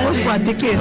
Somos guateques.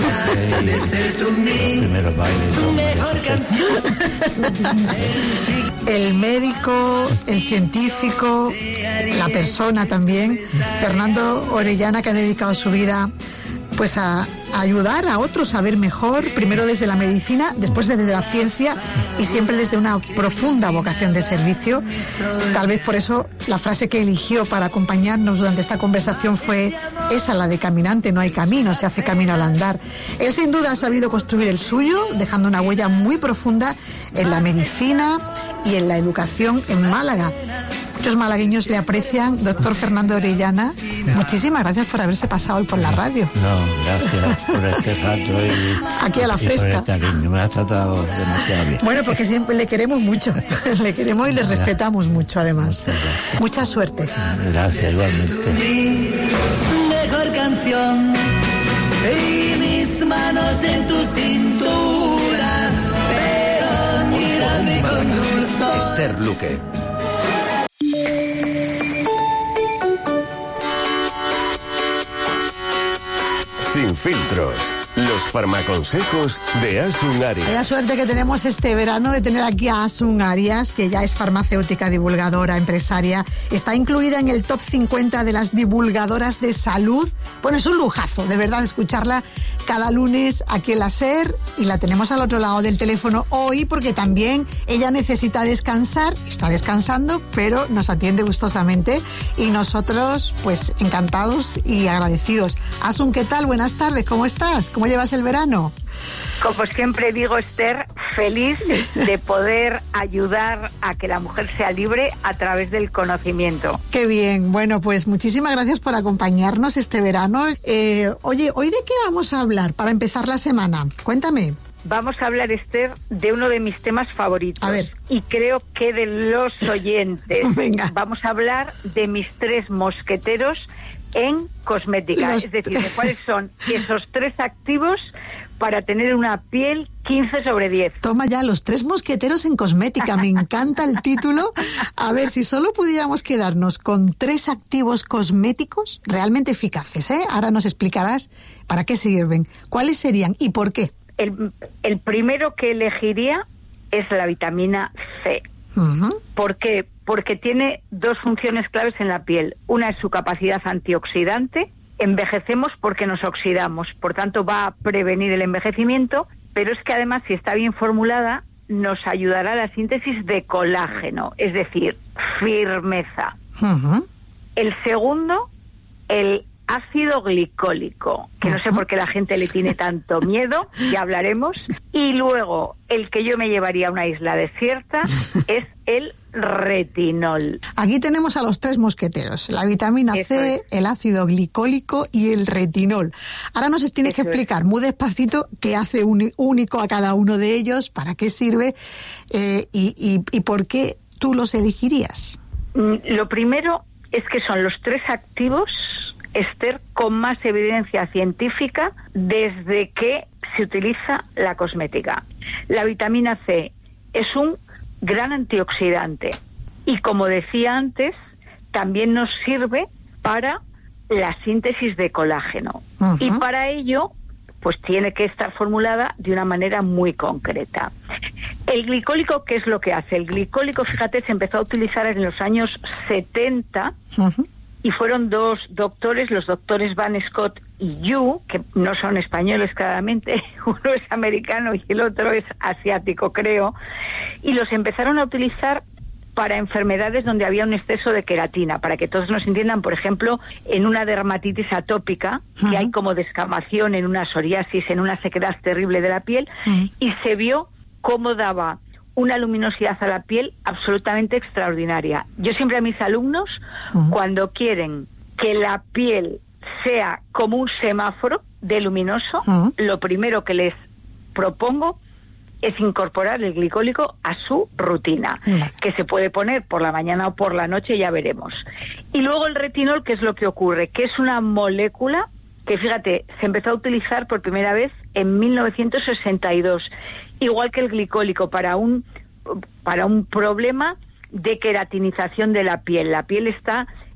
El médico, el científico, la persona también, Fernando Orellana, que ha dedicado su vida pues a ayudar a otros a ver mejor, primero desde la medicina, después desde la ciencia y siempre desde una profunda vocación de servicio. Tal vez por eso la frase que eligió para acompañarnos durante esta conversación fue esa, la de caminante, no hay camino, se hace camino al andar. Él sin duda ha sabido construir el suyo, dejando una huella muy profunda en la medicina y en la educación en Málaga. Muchos malagueños le aprecian. Doctor Fernando Orellana, muchísimas gracias por haberse pasado hoy por la radio. No, gracias por este rato aquí a la fresca. Por el cariño, me has tratado demasiado bien. Bueno, porque siempre le queremos mucho, le queremos y le respetamos mucho además. Mucha suerte. Gracias, igualmente. Mejor canción y mis manos en tu cintura, pero mírame con dulzor. Esther Luque. Sin filtros, los farmaconsejos de Asun Arias. La suerte que tenemos este verano de tener aquí a Asun Arias, que ya es farmacéutica, divulgadora, empresaria. Está incluida en el top 50 de las divulgadoras de salud. Bueno, es un lujazo, de verdad, escucharla cada lunes aquí en la SER. Y la tenemos al otro lado del teléfono hoy porque también ella necesita descansar. Está descansando, pero nos atiende gustosamente. Y nosotros, pues, encantados y agradecidos. Asun, ¿qué tal? Buenas tardes, ¿cómo estás? ¿Cómo llevas el verano? Como siempre digo, Esther, feliz de poder ayudar a que la mujer sea libre a través del conocimiento. Qué bien. Bueno, pues muchísimas gracias por acompañarnos este verano. Oye, ¿hoy de qué vamos a hablar para empezar la semana? Cuéntame. Vamos a hablar, Esther, de uno de mis temas favoritos. A ver. Y creo que de los oyentes. Venga. Vamos a hablar de mis 3 mosqueteros en cosmética. Es decir, de cuáles son esos 3 activos para tener una piel 15/10. Toma ya, los 3 mosqueteros en cosmética. Me encanta el título. A ver, si solo pudiéramos quedarnos con 3 activos cosméticos realmente eficaces, ¿eh? Ahora nos explicarás para qué sirven, cuáles serían y por qué. El primero que elegiría es la vitamina C. Uh-huh. ¿Por qué? Porque tiene 2 funciones claves en la piel. Una es su capacidad antioxidante. Envejecemos porque nos oxidamos, por tanto va a prevenir el envejecimiento, pero es que además, si está bien formulada, nos ayudará a la síntesis de colágeno, es decir, firmeza. Uh-huh. El segundo, el ácido glicólico, que no sé por qué la gente le tiene tanto miedo, ya hablaremos. Y luego, el que yo me llevaría a una isla desierta es el retinol. Aquí tenemos a los 3 mosqueteros, la vitamina C, el ácido glicólico y el retinol. Ahora nos tienes que explicar muy despacito qué hace único a cada uno de ellos, para qué sirve y por qué tú los elegirías. Lo primero es que son los 3 activos, Esther, con más evidencia científica desde que se utiliza la cosmética. La vitamina C es un gran antioxidante y, como decía antes, también nos sirve para la síntesis de colágeno. Uh-huh. Y para ello, pues tiene que estar formulada de una manera muy concreta. El glicólico, ¿qué es lo que hace? El glicólico, fíjate, se empezó a utilizar en los años 70. Uh-huh. Y fueron 2 doctores, los doctores Van Scott y Yu, que no son españoles claramente, uno es americano y el otro es asiático, creo, y los empezaron a utilizar para enfermedades donde había un exceso de queratina, para que todos nos entiendan, por ejemplo, en una dermatitis atópica, uh-huh, que hay como descamación, en una psoriasis, en una sequedad terrible de la piel, uh-huh, y se vio cómo daba una luminosidad a la piel absolutamente extraordinaria. Yo siempre a mis alumnos, uh-huh, cuando quieren que la piel sea como un semáforo de luminoso, uh-huh, lo primero que les propongo es incorporar el glicólico a su rutina, uh-huh, que se puede poner por la mañana o por la noche, ya veremos. Y luego el retinol, ¿qué es lo que ocurre? Que es una molécula que, fíjate, se empezó a utilizar por primera vez en 1962, igual que el glicólico, para un problema de queratinización de la piel. La piel está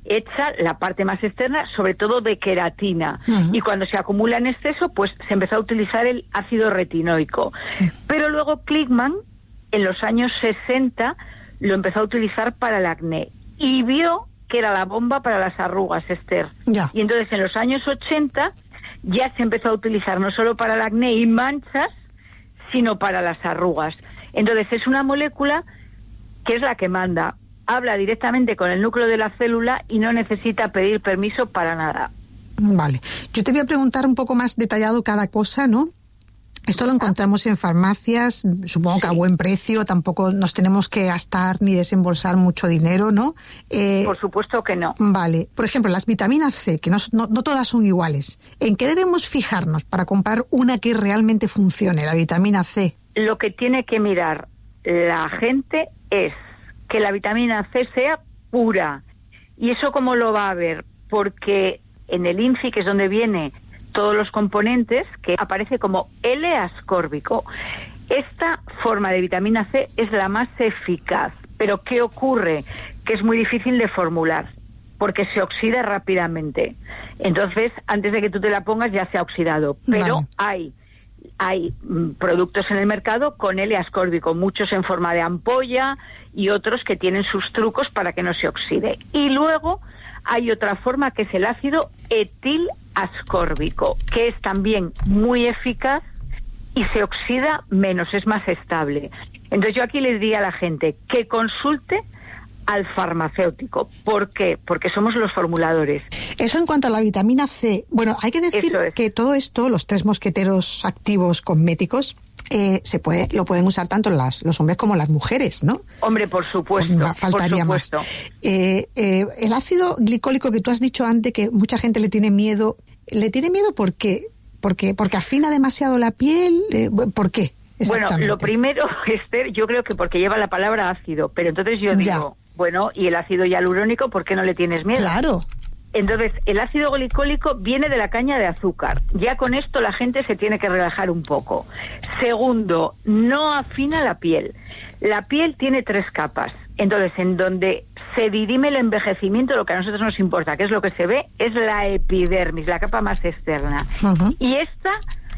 hecha la parte más externa, sobre todo de queratina. Y cuando se acumula en exceso, pues se empezó a utilizar el ácido retinoico. Pero luego Kligman, en los años 60, lo empezó a utilizar para el acné. Y vio que era la bomba para las arrugas, Esther. Ya. Y entonces en los años 80 ya se empezó a utilizar no solo para el acné y manchas, sino para las arrugas. Entonces es una molécula que es la que manda. Habla directamente con el núcleo de la célula y no necesita pedir permiso para nada. Vale. Yo te voy a preguntar un poco más detallado cada cosa, ¿no? Esto lo encontramos en farmacias, supongo que a buen precio, tampoco nos tenemos que gastar ni desembolsar mucho dinero, ¿no? Por supuesto que no. Vale. Por ejemplo, las vitaminas C, que no todas son iguales. ¿En qué debemos fijarnos para comprar una que realmente funcione, la vitamina C? Lo que tiene que mirar la gente es que la vitamina C sea pura. ¿Y eso cómo lo va a ver? Porque en el INFI, que es donde viene todos los componentes, que aparece como L-ascórbico. Esta forma de vitamina C es la más eficaz. Pero ¿qué ocurre? Que es muy difícil de formular, porque se oxida rápidamente. Entonces, antes de que tú te la pongas ya se ha oxidado. Pero hay productos en el mercado con L-ascórbico, muchos en forma de ampolla y otros que tienen sus trucos para que no se oxide. Y luego hay otra forma que es el ácido etilascórbico, que es también muy eficaz y se oxida menos, es más estable. Entonces yo aquí les diría a la gente que consulte al farmacéutico. ¿Por qué? Porque somos los formuladores. Eso en cuanto a la vitamina C. Bueno, hay que decir que todo esto, los 3 mosqueteros activos cosméticos, lo pueden usar tanto los hombres como las mujeres, ¿no? Hombre, por supuesto. Faltaría por supuesto. más. El ácido glicólico que tú has dicho antes, que mucha gente le tiene miedo. ¿Le tiene miedo por qué? Porque afina demasiado la piel. ¿Por qué? Bueno, lo primero, Esther, yo creo que porque lleva la palabra ácido, pero entonces yo digo, bueno, ¿y el ácido hialurónico por qué no le tienes miedo? Claro. Entonces, el ácido glicólico viene de la caña de azúcar. Ya con esto la gente se tiene que relajar un poco. Segundo, no afina la piel. La piel tiene 3 capas. Entonces, en donde se dirime el envejecimiento, lo que a nosotros nos importa, que es lo que se ve, es la epidermis, la capa más externa. Y esta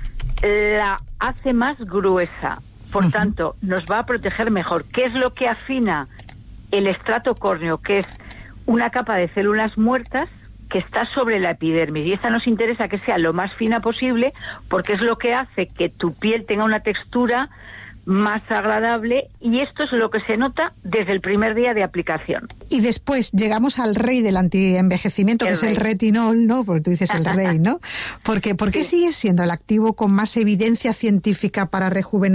la hace más gruesa. Por tanto, nos va a proteger mejor. ¿Qué es lo que afina? El estrato córneo, que es una capa de células muertas que está sobre la epidermis, y esta nos interesa que sea lo más fina posible porque es lo que hace que tu piel tenga una textura más agradable, y esto es lo que se nota desde el primer día de aplicación. Y después llegamos al rey del antienvejecimiento, que es el retinol, ¿no? Porque tú dices el rey, ¿no? ¿Por qué sigue siendo el activo con más evidencia científica para rejuvenecer